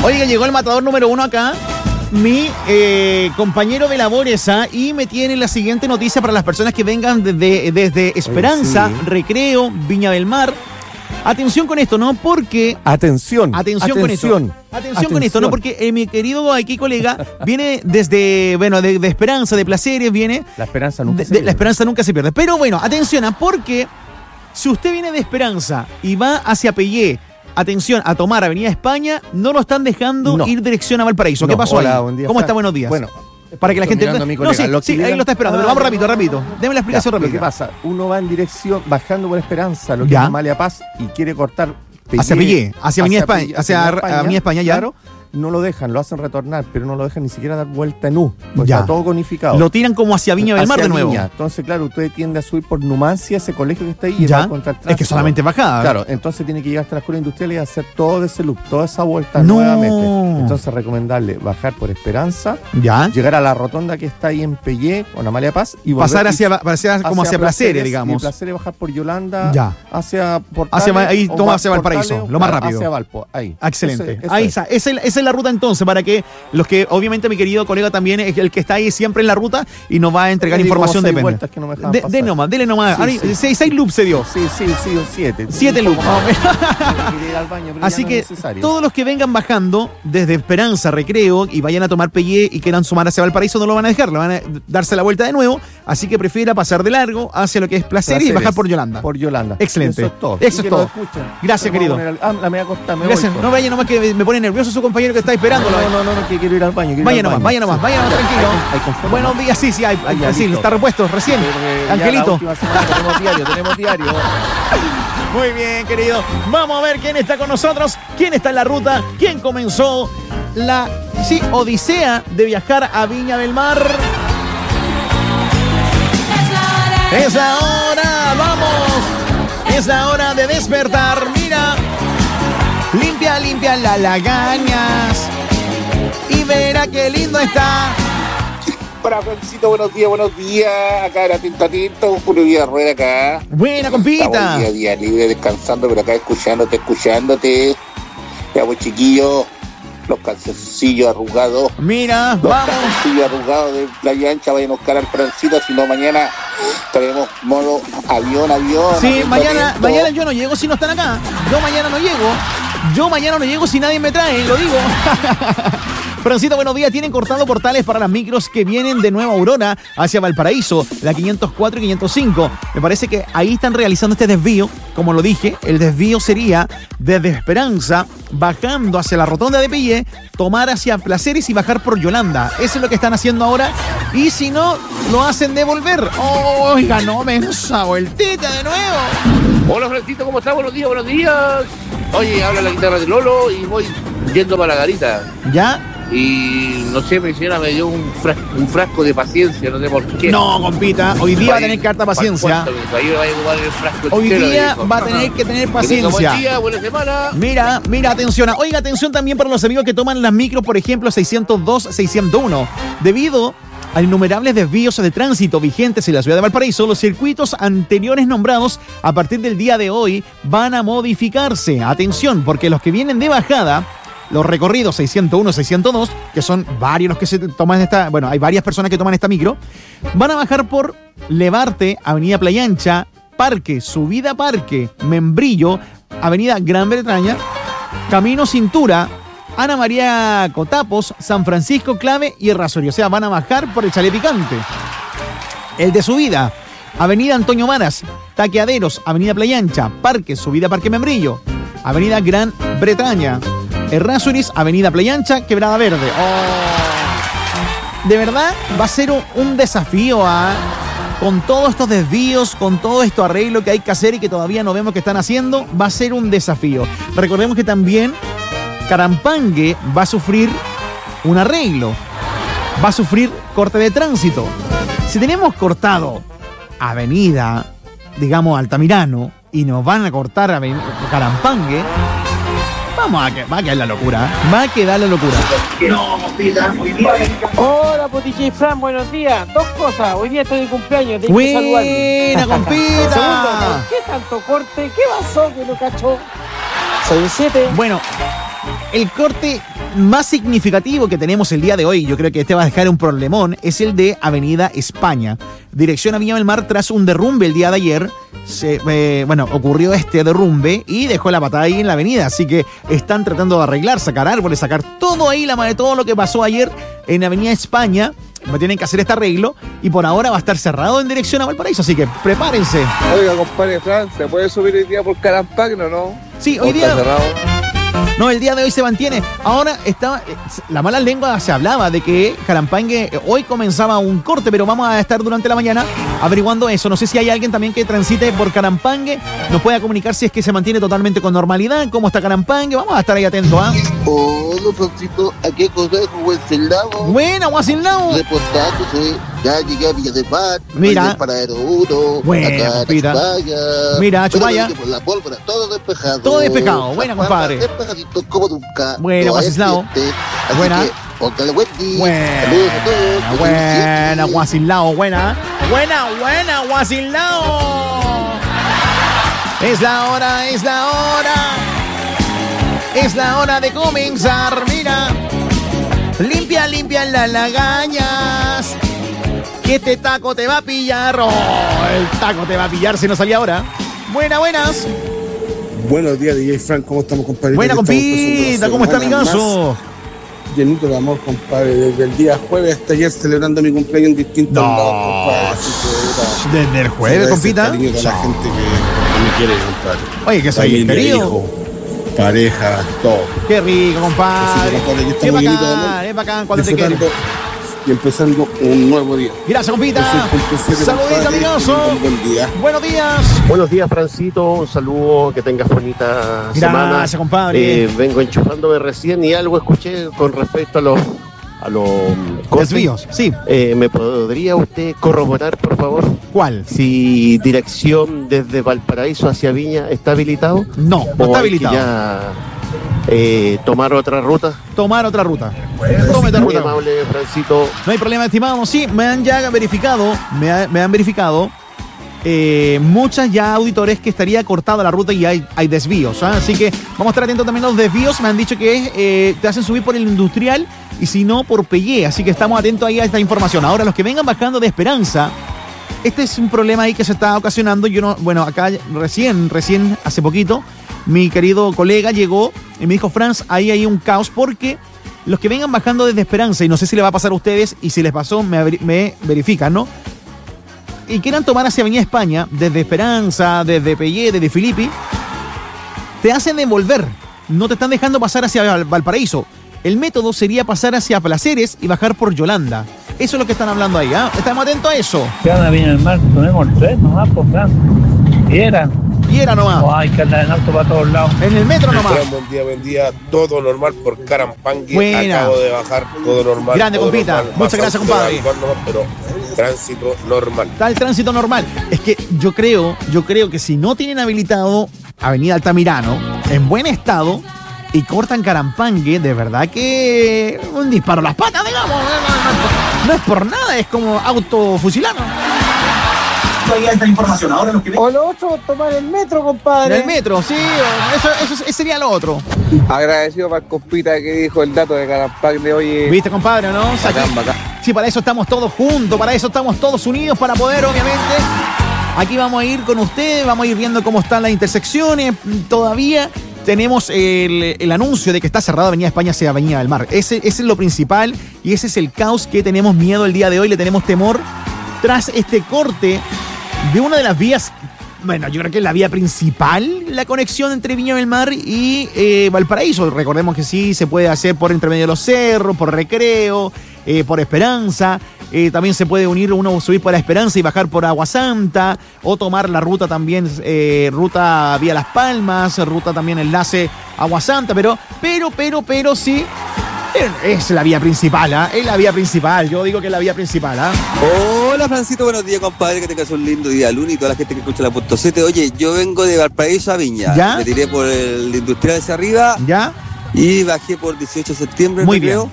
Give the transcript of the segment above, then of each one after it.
Oiga, llegó el matador número 1 acá. Mi compañero de labores, y me tiene la siguiente noticia para las personas que vengan desde Esperanza, sí. Recreo, Viña del Mar. Atención con esto, ¿no? Porque... Atención con esto. Atención con esto, ¿no? Porque mi querido aquí colega viene desde, bueno, de Esperanza, de Placeres, viene... La esperanza nunca se pierde. La esperanza nunca se pierde. Pero bueno, atención, porque si usted viene de Esperanza y va hacia Pellé, atención, a tomar Avenida España, no lo están dejando ir dirección a Valparaíso. ¿Qué pasó hola, ahí? Buen día, ¿Cómo Fran? está? Buenos días. Bueno, para que la gente... mirando a mi No, colega. sí, ahí lo está esperando, pero vamos rápido. Deme la explicación Lo rápida. que pasa, uno va en dirección, bajando por Esperanza, lo que Ya. es Amalia Paz, y quiere cortar Pellé, Hacia Pellé, hacia Avenida España, hacia Avenida España, ya. Claro, no lo dejan, lo hacen retornar, pero no lo dejan ni siquiera dar vuelta en U, porque Ya. está todo conificado. Lo tiran como hacia Viña del Mar Hacia de nuevo. Viña. Entonces, claro, usted tiende a subir por Numancia, ese colegio que está ahí, y Ya. va contra el Es que tránsito. solamente bajada. Claro, entonces tiene que llegar hasta la escuela industrial y hacer todo ese loop, toda esa vuelta No. nuevamente. Entonces, recomendarle bajar por Esperanza, Ya. llegar a la rotonda que está ahí en Pellé, con Amalia Paz, y volver Pasar como hacia Placeres, Y digamos. Placeres bajar por Yolanda, Ya. hacia Portales. Ahí o toma hacia Portales, Valparaíso, lo más claro, rápido. Hacia Valpo, ahí. Excelente. Eso Ahí es. está. Esa es la ruta entonces, para que los que, obviamente, mi querido colega también es el que está ahí siempre en la ruta y nos va a entregar Le di información como 6 depende. vueltas que no me dejaban pasar. Dele nomás. Sí, Ahora, sí. 6 loops se dio. Sí, 7. 7 loops. Quiere ir al baño, pero Así ya no que es necesario. todos los que vengan bajando desde Esperanza, Recreo y vayan a tomar Pellé y quieran sumar hacia Valparaíso no lo van a dejar, lo van a darse la vuelta de nuevo, así que prefiera pasar de largo hacia lo que es Placeres y bajar por Yolanda. Por Yolanda. Excelente. Eso es todo. Eso Y que es todo. nos escuchen. Gracias, Vamos a querido. poner la media corta, me Gracias. voy. No vaya nomás que me pone nervioso su compañero que está esperándolo. No, que quiero ir al baño. Vaya nomás, tranquilo. Hay conforme. Buenos días, sí, sí, listo. está repuesto recién. Ya Angelito. la última semana tenemos diario. Muy bien, querido. Vamos a ver quién está con nosotros, quién está en la ruta, quién comenzó la odisea de viajar a Viña del Mar. Es la hora, vamos. Es la hora de despertar. Mira. Limpia las lagañas y verá qué lindo está. Para Francito, buenos días. Acá era atento, Julio Villarruel acá. Buena, compita. Estamos día libre, descansando, pero acá escuchándote. Ya voy, chiquillo. Los calzoncillos arrugados. Mira, Los vamos. calzoncillos arrugados de Playa Ancha. Vayan a buscar al Francito, si no mañana traemos modo avión. Sí, mañana atento. yo no llego si no están acá. Yo mañana no llego si nadie me trae, lo digo. Francito, buenos días. Tienen cortado portales para las micros que vienen de Nueva Aurora hacia Valparaíso, la 504 y 505. Me parece que ahí están realizando este desvío. Como lo dije, el desvío sería desde Esperanza, bajando hacia la rotonda de Pellé, tomar hacia Placeres y bajar por Yolanda. Eso es lo que están haciendo ahora. Y si no, lo hacen devolver. Oiga, no me esa vueltita de nuevo. Hola Francito, ¿cómo estás? Buenos días. Oye, habla la guitarra de Lolo y voy yendo para la garita. ¿Ya? Y no sé, mi señora me dio un frasco de paciencia, no sé por qué. No, compita, hoy día va a tener que harta paciencia. Ahí va a ocupar el frasco Hoy entero, día dijo. va a tener que tener Que tenga paciencia. Buen día, buena semana. Mira, atención. Oiga, atención también para los amigos que toman las micros, por ejemplo, 602, 601. Debido a innumerables desvíos de tránsito vigentes en la ciudad de Valparaíso, los circuitos anteriores nombrados a partir del día de hoy van a modificarse. Atención, porque los que vienen de bajada, los recorridos 601, 602, que son varios los que se toman hay varias personas que toman esta micro, van a bajar por Levarte, Avenida Playa Ancha, Parque, Subida Parque, Membrillo, Avenida Gran Bretaña, Camino Cintura, Ana María Cotapos, San Francisco Clave y Errázuriz. O sea, van a bajar por el Chalet Picante. El de subida, Avenida Antonio Maras, Taqueaderos, Avenida Playa Ancha, Parque, Subida Parque Membrillo, Avenida Gran Bretaña, Errázuriz, Avenida Playa Ancha, Quebrada Verde. De verdad, va a ser un desafío con todos estos desvíos, con todo esto arreglo que hay que hacer y que todavía no vemos que están haciendo, va a ser un desafío. Recordemos que también Carampangue va a sufrir un arreglo, va a sufrir corte de tránsito. Si tenemos cortado Avenida, digamos, Altamirano, y nos van a cortar Carampangue, va a quedar la locura. Va a quedar la locura. Hola, DJ Fran, buenos días. Dos cosas. Hoy día estoy de cumpleaños. Tengo que saludarme. ¡Buena, compita! Segundo, ¿por qué tanto corte? ¿Qué pasó que no cachó? Soy un 7. Bueno, el corte más significativo que tenemos el día de hoy, yo creo que este va a dejar un problemón, es el de Avenida España. Dirección a Viña del Mar, tras un derrumbe el día de ayer, ocurrió este derrumbe y dejó la patada ahí en la avenida. Así que están tratando de arreglar, sacar árboles, sacar todo ahí, todo lo que pasó ayer en Avenida España. No tienen que hacer este arreglo y por ahora va a estar cerrado en dirección a Valparaíso, así que prepárense. Oiga, compadre Fran, ¿se puede subir hoy día por Carampagno, no? Sí, hoy día... No, el día de hoy se mantiene. Ahora la mala lengua se hablaba de que Carampangue hoy comenzaba un corte, pero vamos a estar durante la mañana averiguando eso. No sé si hay alguien también que transite por Carampangue, nos pueda comunicar si es que se mantiene totalmente con normalidad, cómo está Carampangue. Vamos a estar ahí atentos, ¿ah? Hola, Francisco, aquí Consejo Wenceslao. Buena, Wenceslao. Reportándose, ya llegué a Villa del Mar. Mira. Paradero 1. Buena, mira, Chupaya. Por la pólvora, todo despejado. Todo despejado, buena, compadre. Como nunca. Buena, Wenceslao. Buena. Póngale buen día. Buena. Saludos a todos. Buena, Wenceslao. Buena, Wenceslao. Es la hora. Es la hora de comenzar. Mira. Limpia las lagañas. Que este taco te va a pillar. Oh, el taco te va a pillar si no salía ahora. Buenas. Buenos días, DJ Frank, ¿cómo estamos, compadre? Buena, compita, ¿cómo está, amigazo? Llenito de amor, compadre, desde el día jueves hasta ayer celebrando mi cumpleaños en distintos lados, compadre. Desde el jueves, compita. Cariño de la gente que me quiere, compadre. Oye, que soy querido. Hijo, pareja, todo. Qué rico, compadre. Es bacán cuando te quieres. Y empezando un nuevo día. Gracias, compita. Saludito, amigoso. Buen día. Buenos días. Buenos días, Francito. Un saludo, que tengas bonita semana. Gracias, compadre. Vengo enchufándome recién y algo escuché con respecto a los desvíos. Sí. ¿Me podría usted corroborar, por favor? ¿Cuál? Si dirección desde Valparaíso hacia Viña está habilitado. No está habilitado. Tomar otra ruta. Tome otra ruta. Muy amable, Francito. No hay problema, estimado. Sí, me han ya verificado. Me han verificado. Muchas ya auditores que estaría cortada la ruta y hay desvíos, ¿eh? Así que vamos a estar atentos también a los desvíos. Me han dicho que te hacen subir por el Industrial y si no por Pellé. Así que estamos atentos ahí a esta información. Ahora, los que vengan bajando de Esperanza, este es un problema ahí que se está ocasionando. Acá recién hace poquito, mi querido colega llegó y me dijo: Franz, ahí hay un caos porque los que vengan bajando desde Esperanza, y no sé si le va a pasar a ustedes, y si les pasó, me verifican, ¿no? Y quieran tomar hacia Avenida España, desde Esperanza, desde Pellé, desde Filippi, te hacen devolver. No te están dejando pasar hacia Valparaíso. El método sería pasar hacia Placeres y bajar por Yolanda. Eso es lo que están hablando ahí, ¿ah? Estamos atentos a eso. Que anda bien el mar, tomemos el tren nomás, por Fran. Viera nomás. No hay que andar en auto para todos lados. En el metro nomás. Buen día, todo normal por Carampangue. Buena. Acabo de bajar, todo normal. Grande, todo compita. Normal. Muchas gracias, compadre. Pero tránsito normal. Está el tránsito normal. Es que yo creo que si no tienen habilitado Avenida Altamirano en buen estado y cortan Carampangue, de verdad que un disparo a las patas, digamos. No es por nada, es como autofusilano. Esta información ahora los que... O lo otro, tomar el metro, compadre. En el metro, sí, eso sería lo otro. Agradecido para el compita que dijo el dato de Carampangue hoy. ¿Viste, compadre, no? Bacán. Sí, para eso estamos todos juntos, para eso estamos todos unidos, para poder, obviamente. Aquí vamos a ir con ustedes, vamos a ir viendo cómo están las intersecciones. Todavía tenemos el anuncio de que está cerrada Avenida España hacia Avenida del Mar. Ese es lo principal y ese es el caos que tenemos miedo el día de hoy, le tenemos temor tras este corte de una de las vías. Bueno, yo creo que es la vía principal, la conexión entre Viña del Mar y Valparaíso. Recordemos que sí, se puede hacer por entre medio de los cerros, por Recreo, por Esperanza. También se puede unir, uno subir por la Esperanza y bajar por Agua Santa, o tomar la ruta también, ruta vía Las Palmas, ruta también enlace Agua Santa, pero sí. Es la vía principal, ¿ah? Es la vía principal, yo digo que es la vía principal, ¿ah? Hola, Francito, buenos días, compadre, que tengas un lindo día lunes y toda la gente que escucha la punto 7. Oye, yo vengo de Valparaíso a Viña. ¿Ya? Me tiré por el Industrial hacia arriba. ¿Ya? Y bajé por 18 de septiembre, muy creo.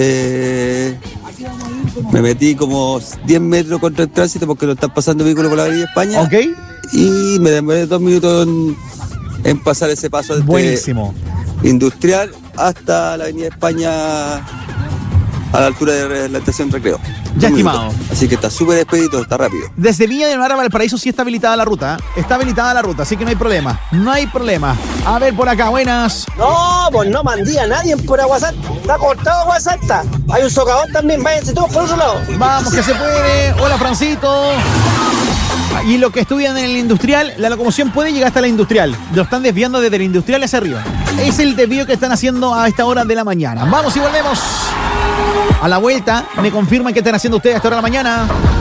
Me metí como 10 metros contra el tránsito porque no están pasando vehículos por la Avenida España. Ok. Y me demoré 2 minutos en pasar ese paso de buenísimo. Industrial hasta la Avenida España, a la altura de la estación Recreo. Ya, estimado. Así que está súper expedito, está rápido. Desde Viña del Mar a Valparaíso sí está habilitada la ruta. Está habilitada la ruta, así que no hay problema. No hay problema. A ver, por acá, buenas. No, pues no mandé a nadie por Aguasanta. Está cortado Aguasanta. Hay un socavón también, váyanse todos por otro lado. Vamos, que se puede. Hola, Francito. Y lo que estudian en el industrial, la locomoción puede llegar hasta la industrial. Lo están desviando desde el industrial hacia arriba. Es el desvío que están haciendo a esta hora de la mañana. Vamos y volvemos. A la vuelta, me confirman qué están haciendo ustedes a esta hora de la mañana.